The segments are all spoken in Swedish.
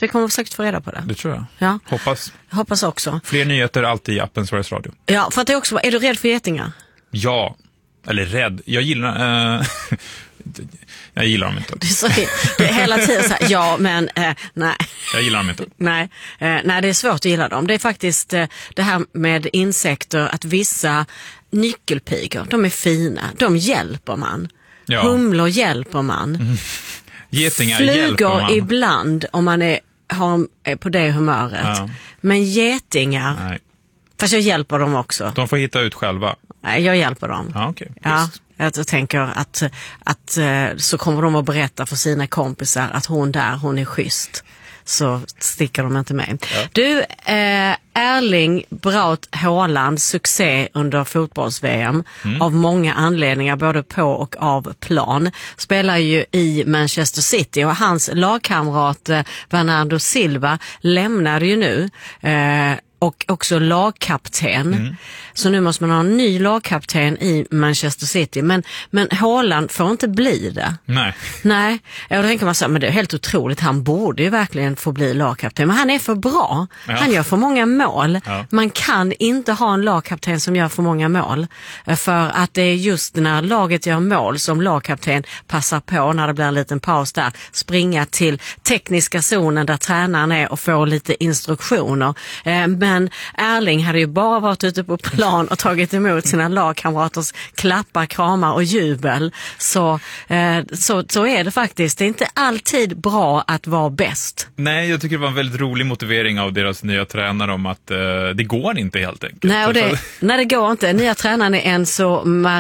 Vi kommer säkert få reda på det. Det tror jag. Ja. Hoppas också. Fler nyheter alltid i appen Sveriges Radio. Ja, för att det också, är du rädd för getingar? Ja, eller rädd. Jag gillar... jag gillar dem inte. Det är hela tiden så här, ja, men nej. Jag gillar dem inte. Nej, det är svårt att gilla dem. Det är faktiskt det här med insekter, att vissa nyckelpigor, de är fina. De hjälper man. Ja. Humlor hjälper man. Getingar Flugor hjälper man. Ibland om man är på det humöret. Ja. Men getingar, nej. Fast jag hjälper dem också. De får hitta ut själva. Nej, jag hjälper dem. Ja, okej. Ja, jag tänker att så kommer de att berätta för sina kompisar att hon är schysst. Så sticker de inte med. Ja. Du, Erling Braut Haaland, succé under fotbolls-VM av många anledningar, både på och av plan. Spelar ju i Manchester City och hans lagkamrat Bernardo Silva lämnar ju nu och också lagkapten. Så nu måste man ha en ny lagkapten i Manchester City. Men Haaland får inte bli det. Nej. Och då tänker man så här, men det är helt otroligt. Han borde ju verkligen få bli lagkapten. Men han är för bra. Ja. Han gör för många mål. Ja. Man kan inte ha en lagkapten som gör för många mål. För att det är just när laget gör mål som lagkapten passar på, när det blir en liten paus där, springa till tekniska zonen där tränaren är och få lite instruktioner. Men Erling hade ju bara varit ute på plan och tagit emot sina lagkamraters klappar, kramar och jubel. Så är det faktiskt. Det är inte alltid bra att vara bäst. Nej, jag tycker det var en väldigt rolig motivering av deras nya tränare om att det går inte helt enkelt. Nej, det går inte. Nya tränaren är Enzo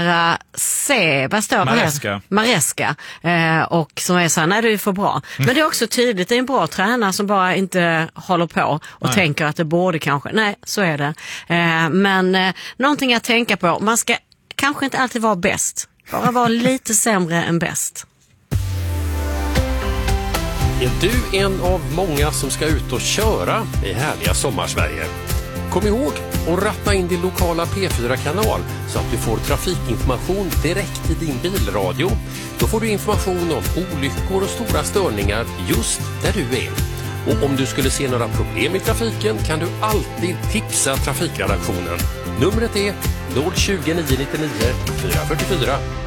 Maresca. Och som är så här, nej, det är för bra. Men det är också tydligt, det är en bra tränare som bara inte håller på och tänker att det borde kanske. Nej, så är det. Men någonting att tänka på. Man ska kanske inte alltid vara bäst. Bara vara lite sämre än bäst. Är du en av många som ska ut och köra i härliga Sommarsverige? Kom ihåg att ratta in din lokala P4-kanal så att du får trafikinformation direkt i din bilradio. Då får du information om olyckor och stora störningar just där du är. Och om du skulle se några problem i trafiken kan du alltid tipsa trafikredaktionen. Numret är 020 999 444.